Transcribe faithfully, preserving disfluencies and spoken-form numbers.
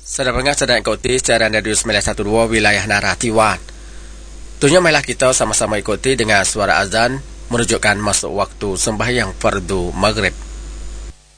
Sedang pendengar sedang ikuti siaran Radio sembilan satu dua wilayah Naratiwan. Tentunya marilah kita sama-sama ikuti dengan suara azan menunjukkan masuk waktu sembahyang fardu maghrib.